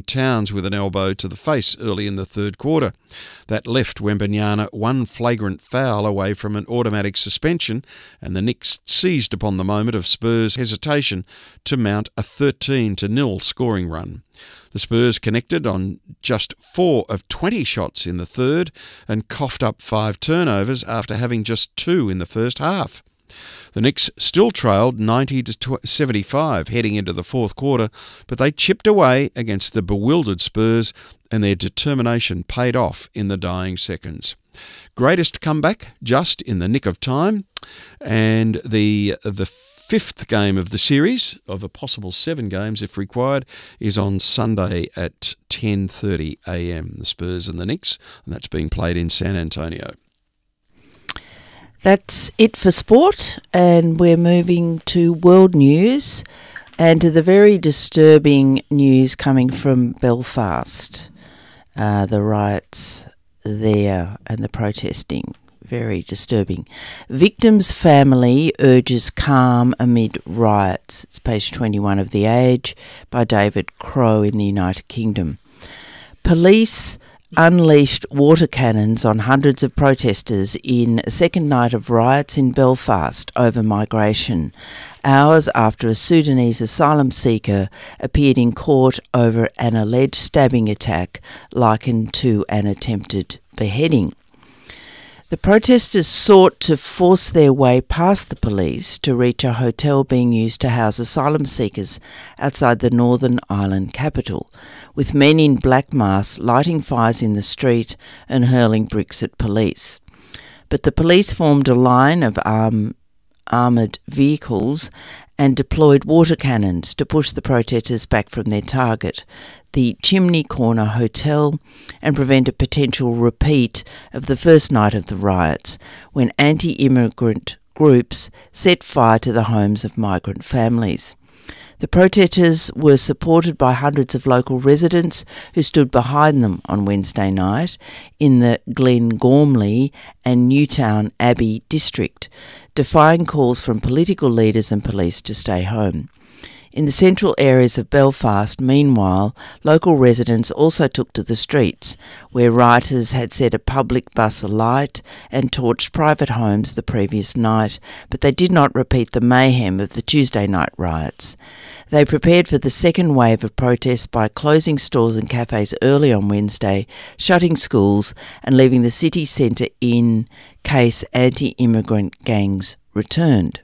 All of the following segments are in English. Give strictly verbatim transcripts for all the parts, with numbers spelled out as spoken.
Towns with an elbow to the face early in the third quarter. That left Wembanyama one flagrant foul away from an automatic suspension, and the Knicks seized upon the moment of Spurs' hesitation to mount a thirteen to nil scoring run. The Spurs connected on just four of twenty shots in the third and coughed up five turnovers after having just two in the first half. The Knicks still trailed ninety to seventy-five heading into the fourth quarter, but they chipped away against the bewildered Spurs, and their determination paid off in the dying seconds. Greatest comeback just in the nick of time, and the the fifth game of the series, of a possible seven games if required, is on Sunday at ten thirty a m, the Spurs and the Knicks, and that's being played in San Antonio. That's it for sport, and we're moving to world news and to the very disturbing news coming from Belfast. Uh, the riots there and the protesting. Very disturbing. Victim's family urges calm amid riots. It's page twenty-one of The Age by David Crowe in the United Kingdom. Police unleashed water cannons on hundreds of protesters in a second night of riots in Belfast over migration, hours after a Sudanese asylum seeker appeared in court over an alleged stabbing attack likened to an attempted beheading. The protesters sought to force their way past the police to reach a hotel being used to house asylum seekers outside the Northern Ireland capital, with men in black masks lighting fires in the street and hurling bricks at police. But the police formed a line of arm, armoured vehicles and deployed water cannons to push the protesters back from their target, the Chimney Corner Hotel, and prevent a potential repeat of the first night of the riots, when anti-immigrant groups set fire to the homes of migrant families. The protesters were supported by hundreds of local residents who stood behind them on Wednesday night in the Glengormley and Newtown Abbey district, defying calls from political leaders and police to stay home. In the central areas of Belfast, meanwhile, local residents also took to the streets, where rioters had set a public bus alight and torched private homes the previous night, but they did not repeat the mayhem of the Tuesday night riots. They prepared for the second wave of protests by closing stores and cafes early on Wednesday, shutting schools and leaving the city centre in case anti-immigrant gangs returned.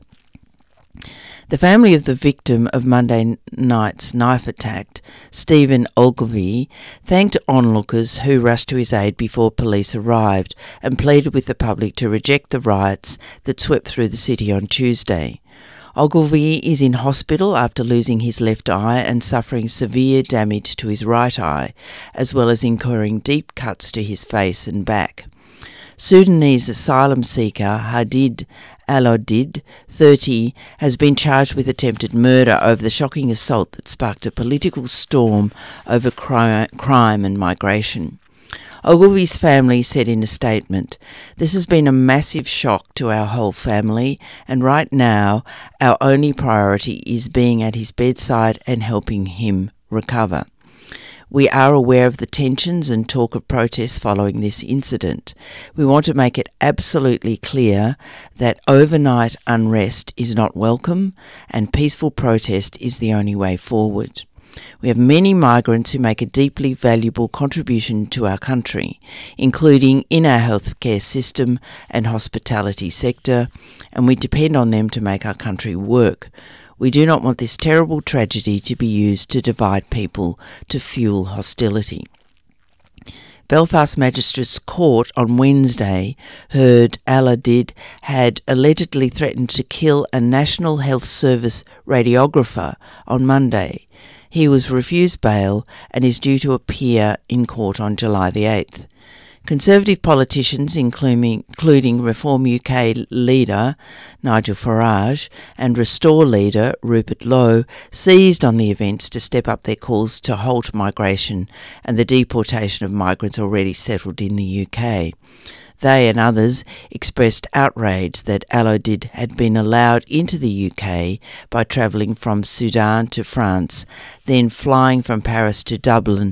The family of the victim of Monday night's knife attack, Stephen Ogilvie, thanked onlookers who rushed to his aid before police arrived and pleaded with the public to reject the riots that swept through the city on Tuesday. Ogilvie is in hospital after losing his left eye and suffering severe damage to his right eye, as well as incurring deep cuts to his face and back. Sudanese asylum seeker Hadid Al-Odid, thirty, has been charged with attempted murder over the shocking assault that sparked a political storm over cri- crime and migration. Ogilvie's family said in a statement, "This has been a massive shock to our whole family, and right now our only priority is being at his bedside and helping him recover. We are aware of the tensions and talk of protests following this incident. We want to make it absolutely clear that overnight unrest is not welcome and peaceful protest is the only way forward. We have many migrants who make a deeply valuable contribution to our country, including in our healthcare system and hospitality sector, and we depend on them to make our country work. We do not want this terrible tragedy to be used to divide people to fuel hostility." Belfast Magistrates Court on Wednesday heard Al-Odid had allegedly threatened to kill a National Health Service radiographer on Monday. He was refused bail and is due to appear in court on July the eighth. Conservative politicians, including, including Reform U K leader Nigel Farage and Restore leader Rupert Lowe, seized on the events to step up their calls to halt migration and the deportation of migrants already settled in the U K. They and others expressed outrage that Al-Odid had been allowed into the U K by travelling from Sudan to France, then flying from Paris to Dublin